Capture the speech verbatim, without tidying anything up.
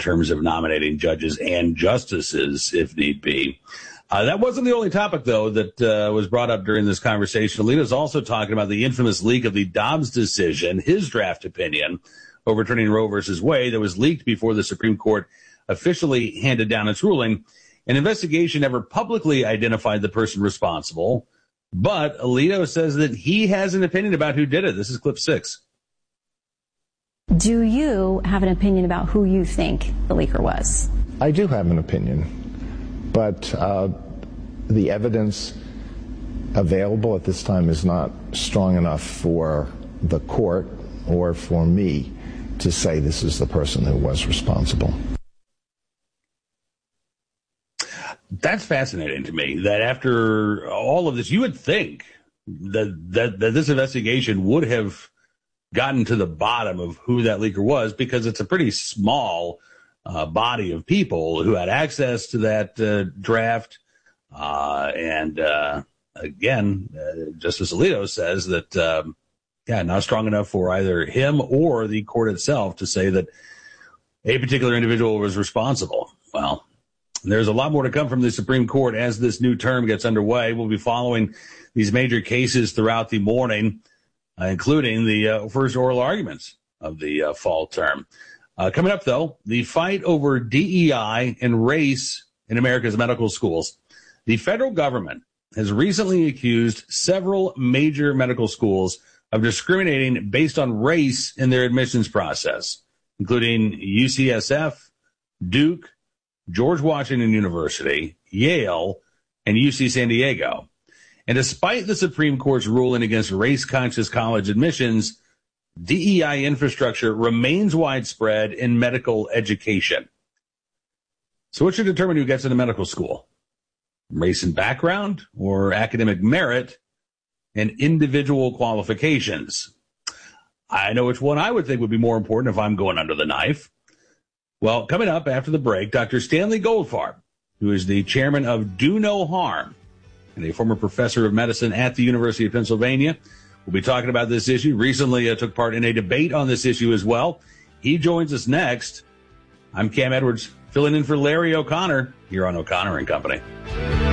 terms of nominating judges and justices, if need be. Uh, that wasn't the only topic, though, that uh, was brought up during this conversation. Alito's also talking about the infamous leak of the Dobbs decision, his draft opinion, overturning Roe versus Wade, that was leaked before the Supreme Court officially handed down its ruling. An investigation never publicly identified the person responsible, but Alito says that he has an opinion about who did it. This is clip six. Do you have an opinion about who you think the leaker was? I do have an opinion. But uh, the evidence available at this time is not strong enough for the court or for me to say this is the person who was responsible. That's fascinating to me, that after all of this, you would think that, that, that this investigation would have gotten to the bottom of who that leaker was, because it's a pretty small Uh, body of people who had access to that uh, draft. Uh, and uh, again, uh, Justice Alito says that, um, yeah, not strong enough for either him or the court itself to say that a particular individual was responsible. Well, there's a lot more to come from the Supreme Court as this new term gets underway. We'll be following these major cases throughout the morning, uh, including the uh, first oral arguments of the uh, fall term. Uh, coming up, though, the fight over D E I and race in America's medical schools. The federal government has recently accused several major medical schools of discriminating based on race in their admissions process, including U C S F, Duke, George Washington University, Yale, and U C San Diego. And despite the Supreme Court's ruling against race-conscious college admissions, D E I infrastructure remains widespread in medical education. So what should determine who gets into medical school? Race and background, or academic merit and individual qualifications? I know which one I would think would be more important if I'm going under the knife. Well, coming up after the break, Doctor Stanley Goldfarb, who is the chairman of Do No Harm and a former professor of medicine at the University of Pennsylvania, we'll be talking about this issue. Recently uh, took part in a debate on this issue as well. He joins us next. I'm Cam Edwards, filling in for Larry O'Connor here on O'Connor and Company.